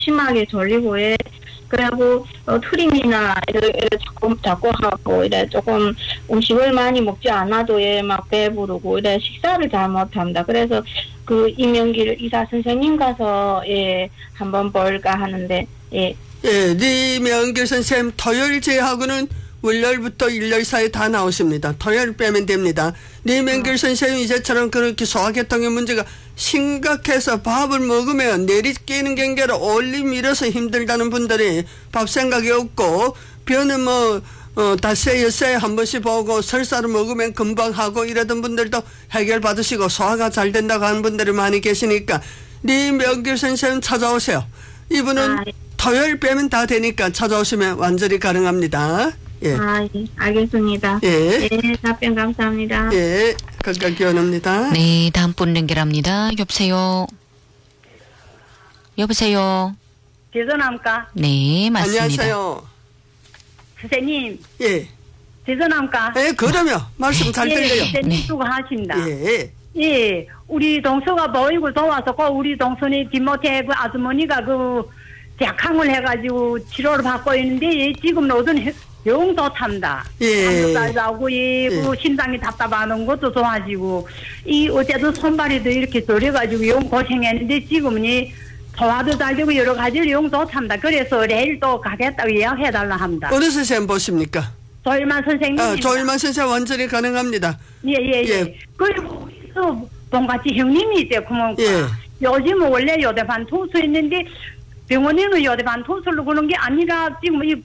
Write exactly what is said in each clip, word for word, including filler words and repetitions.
심하게 졸리고 예. 그리고 어, 트림이나 이래 자꾸 자꾸 하고 이래 조금 음식을 많이 먹지 않아도 예, 막 배부르고 이래 식사를 잘 못합니다. 그래서 그 이명길 의사 선생님 가서 예 한번 볼까 하는데 예. 예, 이명길 선생님 토요일 제하고는 월요일부터 일요일 사이에 다 나오십니다. 토요일 빼면 됩니다. 이명길 어. 선생님 이제처럼 그렇게 소화계통의 문제가 심각해서 밥을 먹으면 내리 끼는 경계로 올리 밀어서 힘들다는 분들이 밥 생각이 없고 변은 뭐 어, 닷새 엿새 한 번씩 보고 설사를 먹으면 금방 하고 이러던 분들도 해결 받으시고 소화가 잘 된다고 하는 분들이 많이 계시니까 이명길 선생님 찾아오세요. 이분은 아, 예. 토요일 빼면 다 되니까 찾아오시면 완전히 가능합니다. 예. 아, 예. 알겠습니다. 예. 예, 답변 감사합니다. 예. 건강 기원합니다. 네, 다음 분 연결합니다. 여보세요. 여보세요. 대전함까? 네, 맞습니다. 안녕하세요. 선생님. 예. 대전함까? 예, 그러면 말씀 잘 들려요. 예, 선생님 수고하십니다. 예. 예, 우리 동서가 보이고 좋아서 그 우리 동선이 뒷모태 그 아주머니가 그 약항을 해가지고 치료를 받고 있는데 예, 지금 노전 영 좋답니다. 예. 잠도 잘 자고 예, 그 심장이 답답하는 것도 좋아지고 이 어제도 손발이도 이렇게 저려가지고 영 고생했는데 지금은 이 소화도 잘 되고 여러 가지로 영 좋답니다. 그래서 내일 또 가겠다고 예약해달라 합니다. 어느 선생님 보십니까? 조일만 선생님. 아, 조일만 선생님 완전히 가능합니다. 예, 예, 예. 예. 그리고 또 본같이 형님이 있대요. 그러면 예. 요즘은 원래 요대반 투수 있는데 병원에는 요대반 투수를 그런 게 아니라 지금 이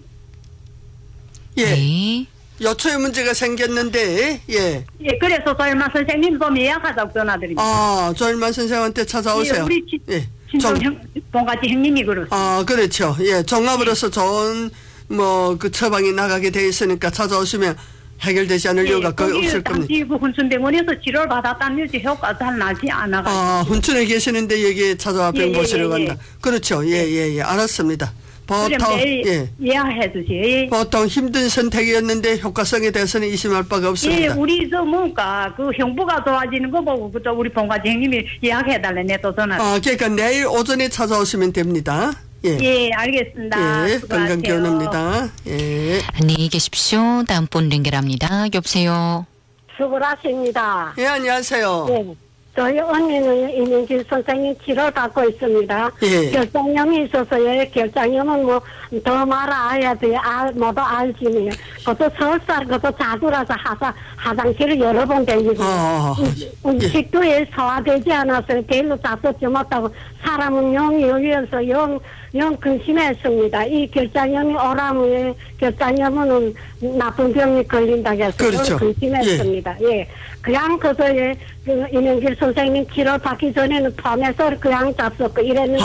예. 네. 요초에 문제가 생겼는데, 예. 예, 그래서 조일만 선생님 좀 예약하자고 전화드립니다. 아, 조일만 선생님한테 찾아오세요. 예, 우리 치, 예. 친정 형, 본같이 형님이 그렇습니다. 아, 그렇죠. 예, 종합으로서 좋은, 뭐, 그 처방이 나가게 돼 있으니까 찾아오시면 해결되지 않을 이유가 거의 없을 겁니다. 당시 그 훈춘병원에서 치료를 받았다는 지 효과 잘 나지 않아가지고. 아, 훈춘에 계시는데 여기 찾아와 병 예, 예, 보시려고 예, 예. 한다. 그렇죠. 예, 예, 예. 알았습니다. 보통, 내일 예. 예약해 주세요. 보통 힘든 선택이었는데 효과성에 대해서는 의심할 바가 없습니다. 예, 우리 저 뭔가 그 형부가 좋아지는 거 보고 그저 우리 본가지 형님이 예약해 달래 내 또 전화. 아, 그러니까 내일 오전에 찾아오시면 됩니다. 예, 예, 알겠습니다. 예, 수고하세요. 건강 기원합니다. 예, 안녕히 계십시오. 다음 분 연결합니다. 여보세요. 수고하십니다. 예, 안녕하세요. 네. 저희 언니는 이민길 선생님 치료를 받고 있습니다. 예. 결장염이 있어서요. 결장염은 뭐 더 말아야 돼. 알, 모두 알지니. 그것도 설사, 그것도 자주라서 하자, 화장실을 여러 번 다니고. 아, 음식도 예. 소화되지 않아서 별로 잡수지 못하고 사람은 영 여기에서 영, 영 근심했습니다. 이 결장염이 오라면 결장염은 나쁜 병이 걸린다고 해서 그렇죠. 영 근심했습니다. 예. 예. 그냥 그저 예, 그 이명길 선생님 치료 받기 전에는 토메소를 그냥 잡섰고 이랬는데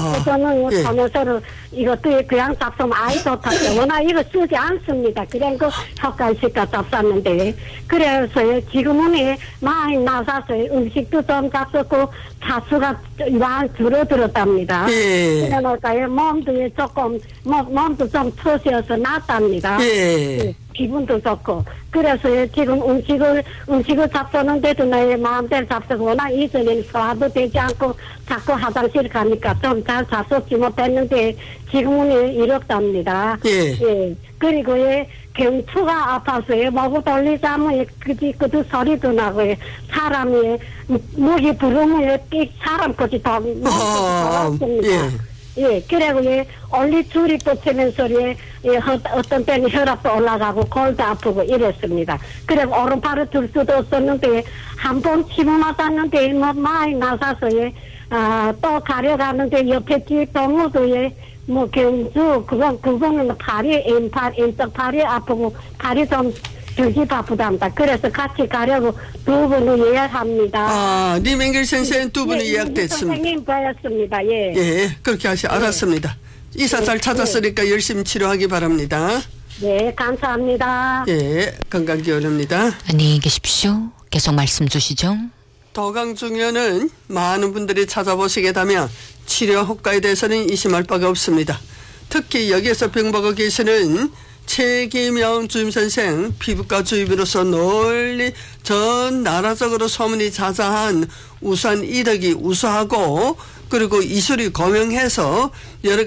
저는 예. 토메소를 이것도 그냥 잡수면 아이 좋다고 워낙 이거 쓰지 않습니다. 그냥 그 효과식가 잡쌌는데 그래서 지금은 많이 나서서 음식도 좀 잡섰고 차수가 많이 줄어들었답니다. 예. 그러니까 몸도 조금 몸, 몸도 좀 터져서 낫답니다. 예. 예. 기분도 좋고 그래서 지금 음식을 음식을 잡수는데도 내 마음대로 잡수고 워낙 이전에는 소화도 되지 않고 자꾸 화장실 가니까 좀 잘 잡수지 못했는데 지금은 이렇답니다. 예. 예. 그리고 예, 경추가 아파서 예, 목을 돌리자면 그지 그도 소리도 나고 예, 사람이 목이 부르면 예, 사람까지 다 돌아왔습니다. 예. 예, 그리고 예, 올리줄이 뻗치면서 예, 예, 허, 어떤 때는 혈압도 올라가고 골도 아프고 이랬습니다. 그리고 오른팔을 들 수도 없었는데 한 번 침을 맞았는데 뭐 많이 나서서 예, 아, 또 가려가는데 옆에 뒤 동무도 예, 뭐 경주 그건 그거는 팔이 왼팔 왼쪽 팔이 아프고 팔이 좀 들기 바쁘답니다. 그래서 같이 가려고 두 분을 예약합니다. 아, 리맹길 선생님 두 분이 예, 예약됐습니다. 선생님 뵈었습니다. 예. 예, 그렇게 하시, 알았습니다. 이사 잘 찾았으니까 열심히 치료하기 바랍니다. 네, 감사합니다. 예, 건강 기원합니다. 안녕히 계십시오. 계속 말씀 주시죠. 도강중년은 많은 분들이 찾아보시게 되면 치료 효과에 대해서는 의심할 바가 없습니다. 특히 여기에서 병보고 계시는 최기명 주임선생 피부과 주임으로서 널리 전 나라적으로 소문이 자자한 우수한 이력이 우수하고 그리고 이수리 검형해서 여러